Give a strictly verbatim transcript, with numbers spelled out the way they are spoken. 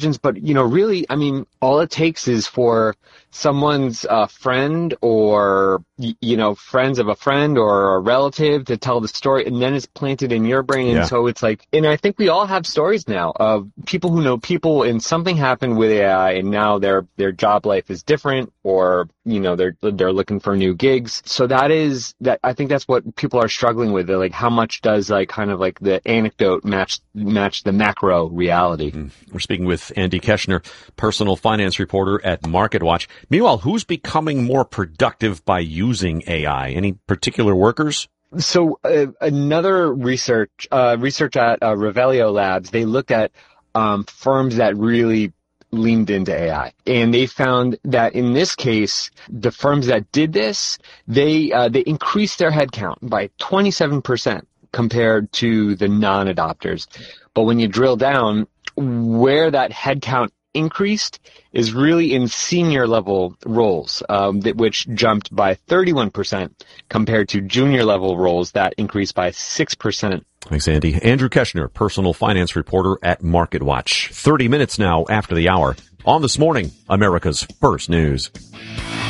intelligence, but, you know, really, I mean, all it takes is for someone's uh, friend or, you know, friends of a friend or a relative to tell the story, and then it's planted in your brain. Yeah. And so it's like, and I think we all have stories now of people who know people and something happened with A I and now their, their job life is different, or, you know, they're, they're looking for new gigs. So that is, that I think that's what people are struggling with. They're like, how much does like kind of like the anecdote match, match the macro reality? Mm. We're speaking with Andy Keshner, personal finance reporter at MarketWatch. Meanwhile, who's becoming more productive by using A I? Any particular workers? So uh, another research, uh, research at uh, Revelio Labs, they looked at um, firms that really leaned into A I, and they found that in this case, the firms that did this, they uh, they increased their headcount by twenty-seven percent compared to the non-adopters. But when you drill down, where that headcount increased is really in senior level roles, um, that, which jumped by thirty-one percent compared to junior level roles that increased by six percent. Thanks, Andy. Andrew Keshner, personal finance reporter at MarketWatch. thirty minutes now after the hour on This Morning, America's First News.